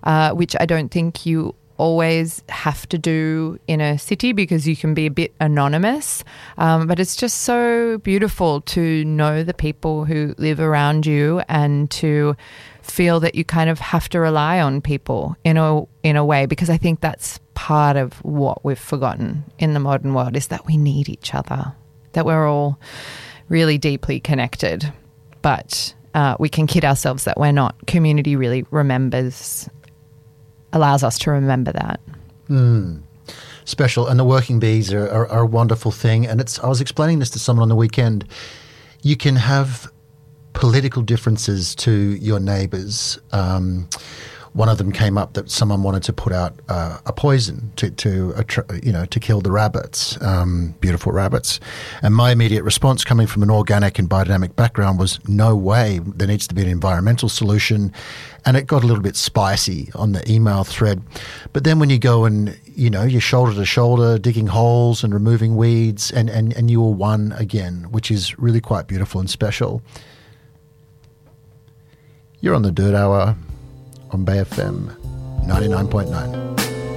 which I don't think you always have to do in a city because you can be a bit anonymous. But it's just so beautiful to know the people who live around you and to feel that you kind of have to rely on people in a way, because I think that's part of what we've forgotten in the modern world, is that we need each other, that we're all really deeply connected, but we can kid ourselves that we're not. Community really allows us to remember that. Special. And the working bees are a wonderful thing. And I was explaining this to someone on the weekend. You can have political differences to your neighbours. One of them came up that someone wanted to put out a poison to kill the rabbits, beautiful rabbits. And my immediate response, coming from an organic and biodynamic background, was no way. There needs to be an environmental solution. And it got a little bit spicy on the email thread. But then when you go and, you're shoulder to shoulder, digging holes and removing weeds, and you are one again, which is really quite beautiful and special. You're on the Dirt Hour on Bay FM 99.9.